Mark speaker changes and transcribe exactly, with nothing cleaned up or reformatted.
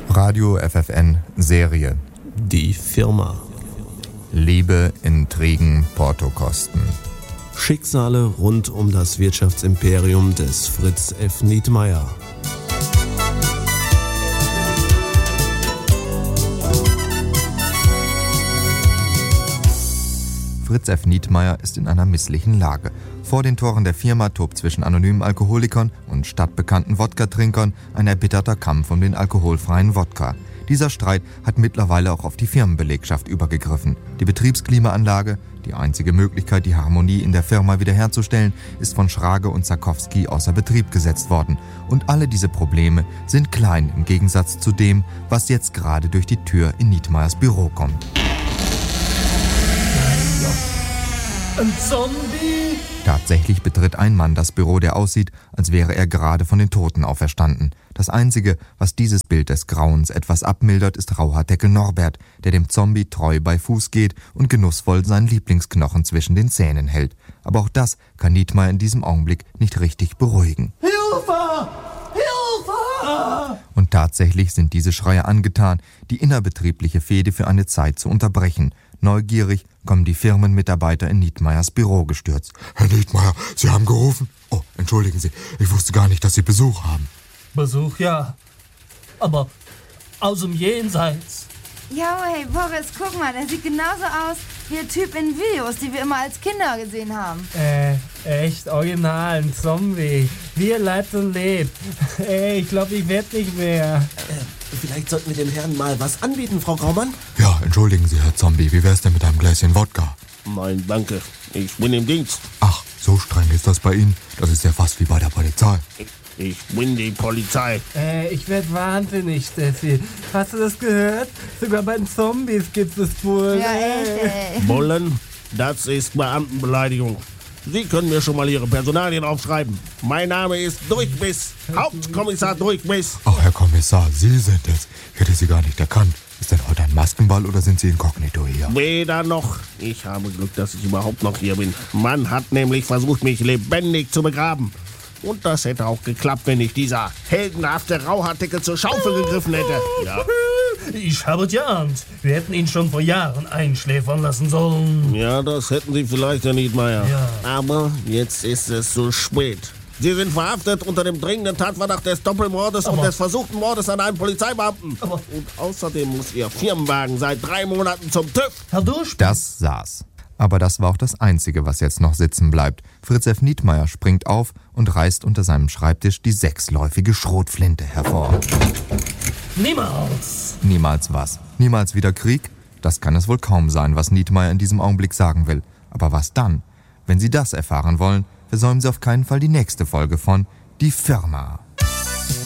Speaker 1: Radio F F N Serie.
Speaker 2: Die Firma.
Speaker 1: Liebe, Intrigen, Portokosten.
Speaker 2: Schicksale rund um das Wirtschaftsimperium des Fritz F. Nietmeyer.
Speaker 1: Fritz F. Nietmeyer ist in einer misslichen Lage. Vor den Toren der Firma tobt zwischen anonymen Alkoholikern und stadtbekannten Wodka-Trinkern ein erbitterter Kampf um den alkoholfreien Wodka. Dieser Streit hat mittlerweile auch auf die Firmenbelegschaft übergegriffen. Die Betriebsklimaanlage, die einzige Möglichkeit, die Harmonie in der Firma wiederherzustellen, ist von Schrage und Sarkowski außer Betrieb gesetzt worden. Und alle diese Probleme sind klein im Gegensatz zu dem, was jetzt gerade durch die Tür in Nietmeyers Büro kommt.
Speaker 3: Ein Zombie?
Speaker 1: Tatsächlich betritt ein Mann das Büro, der aussieht, als wäre er gerade von den Toten auferstanden. Das Einzige, was dieses Bild des Grauens etwas abmildert, ist Rauhaardeckel Norbert, der dem Zombie treu bei Fuß geht und genussvoll seinen Lieblingsknochen zwischen den Zähnen hält. Aber auch das kann Nietmeyer in diesem Augenblick nicht richtig beruhigen.
Speaker 3: Hilfe! Hilfe!
Speaker 1: Und tatsächlich sind diese Schreie angetan, die innerbetriebliche Fehde für eine Zeit zu unterbrechen. Neugierig kommen die Firmenmitarbeiter in Nietmeyers Büro gestürzt.
Speaker 4: Herr Nietmeyer, Sie haben gerufen? Oh, entschuldigen Sie, ich wusste gar nicht, dass Sie Besuch haben.
Speaker 3: Besuch, ja. Aber aus dem Jenseits.
Speaker 5: Ja, hey, Boris, guck mal, der sieht genauso aus wie der Typ in Videos, die wir immer als Kinder gesehen haben.
Speaker 3: Äh, echt original, ein Zombie. Wie er lebt und lebt. Ey, ich glaube, ich werd nicht mehr.
Speaker 6: Äh, vielleicht sollten wir dem Herrn mal was anbieten, Frau Graumann?
Speaker 4: Ja, entschuldigen Sie, Herr Zombie, wie wär's denn mit einem Gläschen Wodka?
Speaker 6: Nein, danke. Ich bin im Dienst.
Speaker 4: Ach, so streng ist das bei Ihnen? Das ist ja fast wie bei der Polizei.
Speaker 6: Ich, ich bin die Polizei.
Speaker 3: Äh, ich werd wahnsinnig, Steffi. Hast du das gehört? Sogar bei den Zombies gibt es Bullen.
Speaker 5: Ja, echt, ey.
Speaker 6: Bullen? Das ist Beamtenbeleidigung. Sie können mir schon mal Ihre Personalien aufschreiben. Mein Name ist Durchbiss. Hauptkommissar Durchbiss.
Speaker 4: Ach, Herr Kommissar, Sie sind es. Ich hätte Sie gar nicht erkannt. Ist denn heute ein Maskenball oder sind Sie inkognito hier?
Speaker 6: Weder noch. Ich habe Glück, dass ich überhaupt noch hier bin. Man hat nämlich versucht, mich lebendig zu begraben. Und das hätte auch geklappt, wenn ich dieser heldenhafte Rauhaardeckel zur Schaufel gegriffen hätte. Ja.
Speaker 3: Ich habe geahnt. Wir hätten ihn schon vor Jahren einschläfern lassen sollen.
Speaker 6: Ja, das hätten Sie vielleicht, Herr Nietmeyer.
Speaker 3: Ja.
Speaker 6: Aber jetzt ist es zu spät. Sie sind verhaftet unter dem dringenden Tatverdacht des Doppelmordes
Speaker 3: Aber
Speaker 6: und des versuchten Mordes an einem Polizeibeamten.
Speaker 3: Aber
Speaker 6: Und außerdem muss Ihr Firmenwagen seit drei Monaten zum TÜV.
Speaker 3: Herr Durchbiss.
Speaker 1: Das saß. Aber das war auch das Einzige, was jetzt noch sitzen bleibt. Fritz F. Nietmeyer springt auf und reißt unter seinem Schreibtisch die sechsläufige Schrotflinte hervor.
Speaker 3: Niemals.
Speaker 1: Niemals was? Niemals wieder Krieg? Das kann es wohl kaum sein, was Nietmeyer in diesem Augenblick sagen will. Aber was dann? Wenn Sie das erfahren wollen, versäumen Sie auf keinen Fall die nächste Folge von Die Firma.